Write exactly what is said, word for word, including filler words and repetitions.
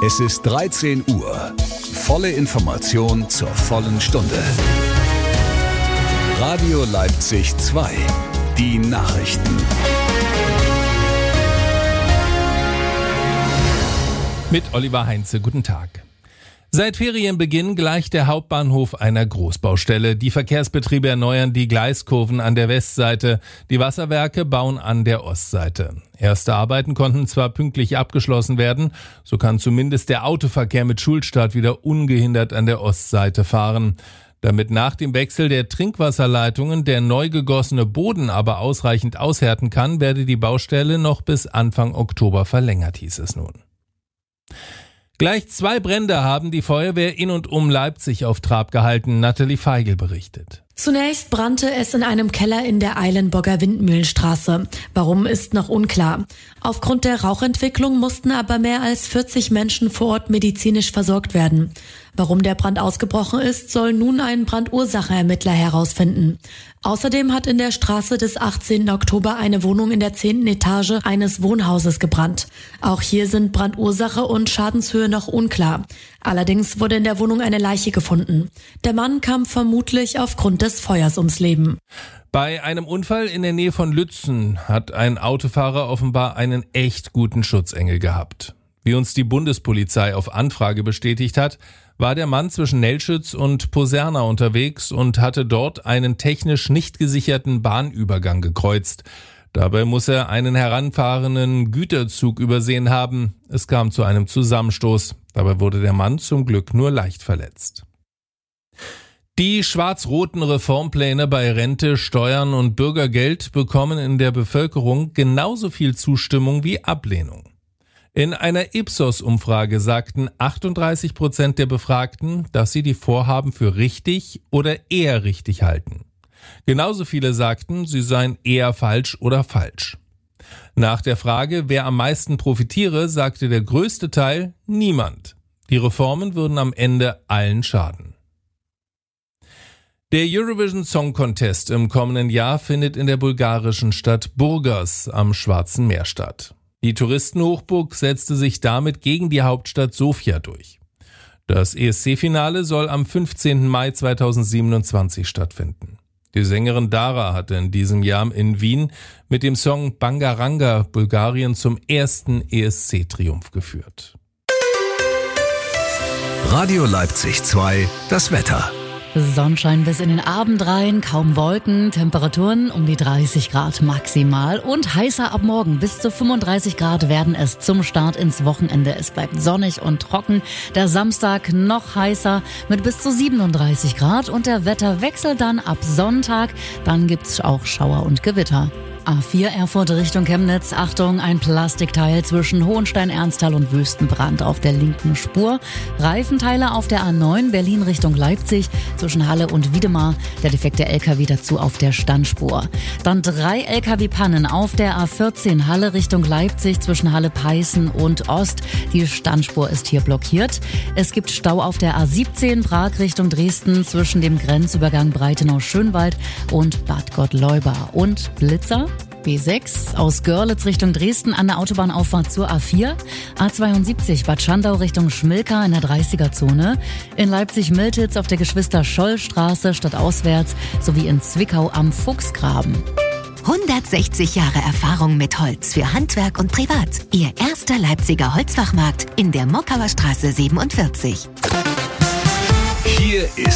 Es ist dreizehn Uhr. Volle Information zur vollen Stunde. Radio Leipzig zwei. Die Nachrichten. Mit Oliver Heinze, guten Tag. Seit Ferienbeginn gleicht der Hauptbahnhof einer Großbaustelle. Die Verkehrsbetriebe erneuern die Gleiskurven an der Westseite. Die Wasserwerke bauen an der Ostseite. Erste Arbeiten konnten zwar pünktlich abgeschlossen werden, so kann zumindest der Autoverkehr mit Schulstart wieder ungehindert an der Ostseite fahren. Damit nach dem Wechsel der Trinkwasserleitungen der neu gegossene Boden aber ausreichend aushärten kann, werde die Baustelle noch bis Anfang Oktober verlängert, hieß es nun. Gleich zwei Brände haben die Feuerwehr in und um Leipzig auf Trab gehalten, Nathalie Feigl berichtet. Zunächst brannte es in einem Keller in der Eilenburger Windmühlenstraße. Warum ist noch unklar. Aufgrund der Rauchentwicklung mussten aber mehr als vierzig Menschen vor Ort medizinisch versorgt werden. Warum der Brand ausgebrochen ist, soll nun ein Brandursachenermittler herausfinden. Außerdem hat in der Straße des achtzehnten Oktober eine Wohnung in der zehnten Etage eines Wohnhauses gebrannt. Auch hier sind Brandursache und Schadenshöhe noch unklar. Allerdings wurde in der Wohnung eine Leiche gefunden. Der Mann kam vermutlich aufgrund des Feuers ums Leben. Bei einem Unfall in der Nähe von Lützen hat ein Autofahrer offenbar einen echt guten Schutzengel gehabt. Wie uns die Bundespolizei auf Anfrage bestätigt hat, war der Mann zwischen Nelschütz und Poserna unterwegs und hatte dort einen technisch nicht gesicherten Bahnübergang gekreuzt. Dabei muss er einen heranfahrenden Güterzug übersehen haben. Es kam zu einem Zusammenstoß. Dabei wurde der Mann zum Glück nur leicht verletzt. Die schwarz-roten Reformpläne bei Rente, Steuern und Bürgergeld bekommen in der Bevölkerung genauso viel Zustimmung wie Ablehnung. In einer Ipsos-Umfrage sagten achtunddreißig Prozent der Befragten, dass sie die Vorhaben für richtig oder eher richtig halten. Genauso viele sagten, sie seien eher falsch oder falsch. Nach der Frage, wer am meisten profitiere, sagte der größte Teil niemand. Die Reformen würden am Ende allen schaden. Der Eurovision Song Contest im kommenden Jahr findet in der bulgarischen Stadt Burgas am Schwarzen Meer statt. Die Touristenhochburg setzte sich damit gegen die Hauptstadt Sofia durch. Das E S C-Finale soll am fünfzehnten Mai zweitausendsiebenundzwanzig stattfinden. Die Sängerin Dara hatte in diesem Jahr in Wien mit dem Song Bangaranga Bulgarien zum ersten E S C-Triumph geführt. Radio Leipzig zwei, das Wetter. Sonnenschein bis in den Abend rein, kaum Wolken, Temperaturen um die dreißig Grad maximal und heißer ab morgen. Bis zu fünfunddreißig Grad werden es zum Start ins Wochenende. Es bleibt sonnig und trocken. Der Samstag noch heißer mit bis zu siebenunddreißig Grad und der Wetterwechsel dann ab Sonntag. Dann gibt's auch Schauer und Gewitter. A vier Erfurt Richtung Chemnitz. Achtung, ein Plastikteil zwischen Hohenstein-Ernsthal und Wüstenbrand auf der linken Spur. Reifenteile auf der A neun Berlin Richtung Leipzig zwischen Halle und Wiedemar. Der defekte L K W dazu auf der Standspur. Dann drei L K W-Pannen auf der A vierzehn Halle Richtung Leipzig zwischen Halle-Peißen und Ost. Die Standspur ist hier blockiert. Es gibt Stau auf der A siebzehn Prag Richtung Dresden zwischen dem Grenzübergang Breitenau-Schönwald und Bad Gottleuba. Und Blitzer? B sechs aus Görlitz Richtung Dresden an der Autobahnauffahrt zur A vier, A zweiundsiebzig Bad Schandau Richtung Schmilka in der dreißiger-Zone, in Leipzig-Miltitz auf der Geschwister-Scholl-Straße stadtauswärts sowie in Zwickau am Fuchsgraben. hundertsechzig Jahre Erfahrung mit Holz für Handwerk und Privat. Ihr erster Leipziger Holzfachmarkt in der Mockauer Straße siebenundvierzig. Hier ist